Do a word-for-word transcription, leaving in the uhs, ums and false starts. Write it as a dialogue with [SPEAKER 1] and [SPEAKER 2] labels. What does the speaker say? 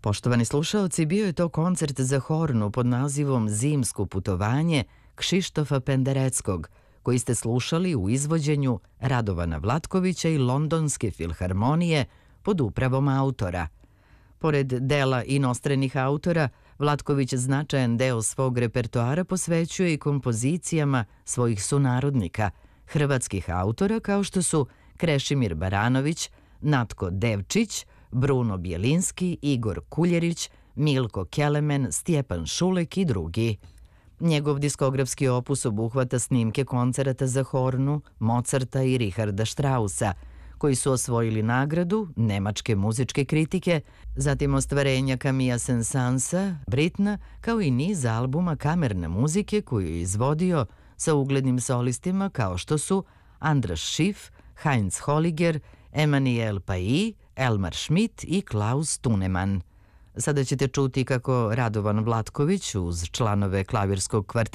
[SPEAKER 1] Poštovani slušaoci, bio je to koncert za hornu pod nazivom Zimsko putovanje Kšištofa Pendereckog, koji ste slušali u izvođenju Radovana Vlatkovića i Londonske filharmonije pod upravom autora. Pored dela inostranih autora, Vlatković značajan deo svog repertoara posvećuje i kompozicijama svojih sunarodnika, hrvatskih autora kao što su Krešimir Baranović, Natko Devčić, Bruno Bjelinski, Igor Kuljerić, Milko Kelemen, Stjepan Šulek i drugi. Njegov diskografski opus obuhvata snimke koncerata za hornu, Mozarta i Richarda Straussa, koji su osvojili nagradu nemačke muzičke kritike, zatim ostvarenja Camilla Saint-Saënsa, Britna, kao i niz albuma kamerne muzike koju je izvodio sa uglednim solistima kao što su Andras Schiff, Heinz Holliger, Emanuel Pailly, Elmar Schmidt i Klaus Tuneman. Sada ćete čuti kako Radovan Vlatković uz članove klavirskog kvarteta